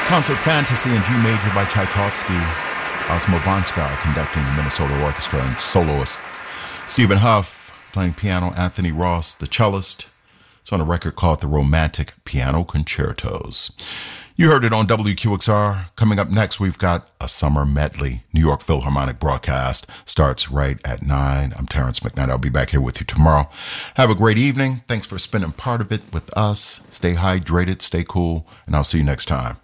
Concert Fantasy in G Major by Tchaikovsky. Osmo Bonsky conducting the Minnesota Orchestra and soloists. Stephen Huff playing piano. Anthony Ross, the cellist. It's on a record called The Romantic Piano Concertos. You heard it on WQXR. Coming up next, we've got a summer medley. New York Philharmonic broadcast starts right at 9. I'm Terrence McKnight. I'll be back here with you tomorrow. Have a great evening. Thanks for spending part of it with us. Stay hydrated, stay cool, and I'll see you next time.